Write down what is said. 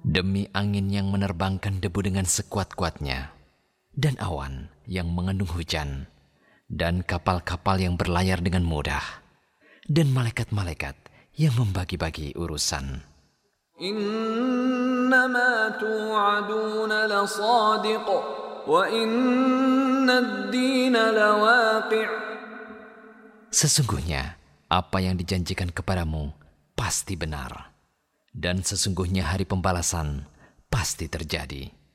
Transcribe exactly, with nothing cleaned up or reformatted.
Demi angin yang menerbangkan debu dengan sekuat-kuatnya, dan awan yang mengandung hujan, dan kapal-kapal yang berlayar dengan mudah, dan malaikat-malaikat yang membagi-bagi urusan. Innama tu'aduna lasadiq wa inna ad-dina lawaqi'. Sesungguhnya apa yang dijanjikan kepadamu pasti benar, dan sesungguhnya hari pembalasan pasti terjadi.